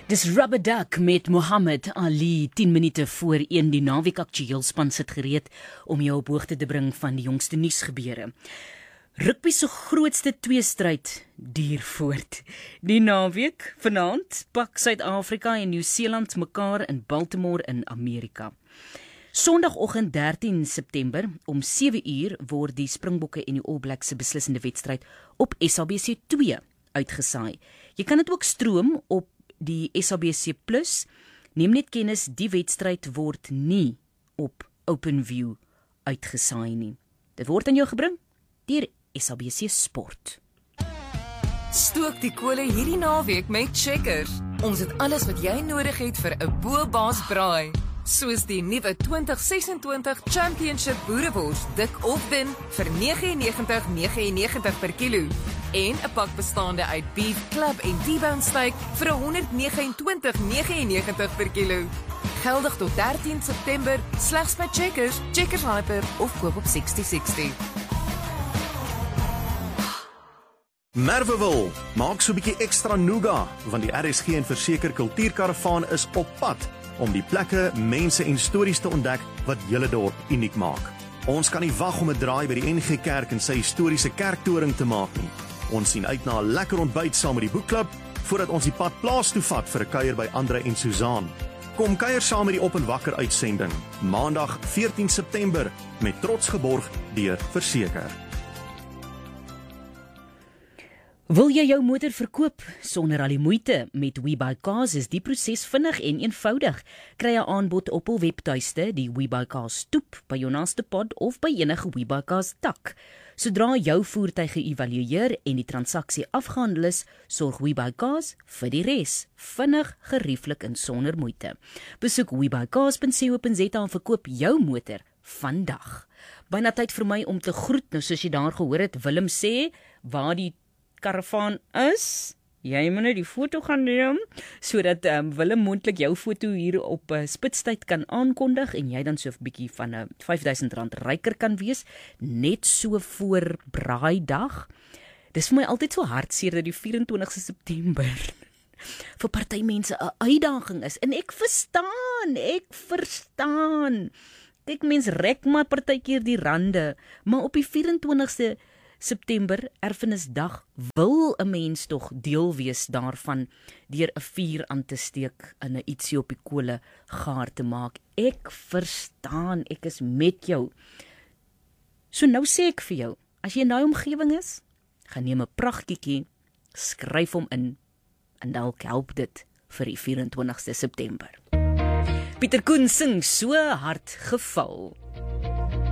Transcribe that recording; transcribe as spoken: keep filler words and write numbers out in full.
Dis Rubber Duck met Muhammad Ali, tien minute voor een. Die naweek aktueel span sit gereed om jou op hoogte te bring van die jongste nuusgebeure. Rugby se grootste tweestryd duur voort. Die naweek vanaand pak Suid-Afrika en Nieu-Seeland mekaar in Baltimore in Amerika. Sondagoggend dertien September om sewe uur word die Springbokke en die All Blacks se beslissende wedstryd op S A B C twee uitgesaai. Jy kan dit ook stroom op die S A B C Plus. Neem net kennis, die wedstryd word nie op OpenView uitgesaai nie. Dit word aan jou gebring deur S A B C Sport. Stook die kole hierdie naweek met Checkers. Ons het alles wat jy nodig het vir 'n bo-baas braai. Soos die nuwe twintig sesentwintig Championship boerewors dik of dun vir nege en negentig nege en negentig per kilo en 'n pak bestaande uit beef, club en T-bone steak vir honderd nege en twintig nege en negentig per kilo. Geldig tot dertien September slegs by Checkers, Checkers Hyper of koop op sixty sixty. Merwewil, maak so 'n bietjie ekstra nougat, want die R S G en Verseker Kultuurkaravaan is op pad om die plekke, mense en stories te ontdek wat julle dorp uniek maak. Ons kan nie wag om 'n draai by die N G Kerk en sy historiese kerktoring te maak nie. Ons sien uit na 'n lekker ontbyt saam met die boekklub, voordat ons die pad plaas toe vat vir 'n kuier by Andre en Suzaan. Kom kuier saam met die Op en Wakker uitsending, Maandag veertien September, met trots geborg deur Verseker. Wil jy jou motor verkoop sonder al die moeite? Met WeBuyCars is die proses vinnig en eenvoudig. Kry 'n aanbod op hul webtuiste, die WeBuyCars stoep, by jou naaste pod of by enige WeBuyCars tak. Sodra jou voertuig geëvalueer en die transaksie afgehandel is, sorg WeBuyCars vir die res. Vinnig, gerieflik en sonder moeite. Besoek webuycars punt co punt za en verkoop jou motor vandag. Byna tyd vir my om te groet. Nou soos jy daar gehoor het, Willem sê waar die karavaan is, jy moet net die foto gaan neem, sodat um, Willem moontlik jou foto hier op uh, spitstyd kan aankondig en jy dan so 'n bietjie van 'n uh, vyf duisend rand ryker kan wees, net so voor braaidag. Dis vir my altyd so hartseer dat die vyf en twintigste September vir party mense 'n uitdaging is, en ek verstaan, ek verstaan. Kyk, mens rek maar partykeer die rande, maar op die vyf en twintigste September, Erfenisdag, wil 'n mens tog deel wees daarvan deur 'n vuur aan te steek en 'n ietsie op die kole gaar te maak. Ek verstaan, ek is met jou. So nou sê ek vir jou, as jy in daai omgewing is, gaan neem 'n pragtjie, skryf hom in en dalk help dit vir die vyf en twintigste September. Pieter Koen sing So Hard Geval.